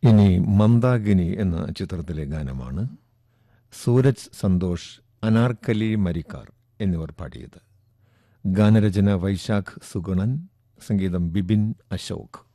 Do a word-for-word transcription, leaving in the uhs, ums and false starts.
ഇനി മന്ദാകിനി എന്ന ചിത്രത്തിലെ ഗാനമാണ്. സൂരജ് സന്തോഷ്, അനാർക്കലി മരിക്കാർ എന്നിവർ പാടിയത്. ഗാനരചന വൈശാഖ് സുഗുണൻ, സംഗീതം ബിബിൻ അശോക്.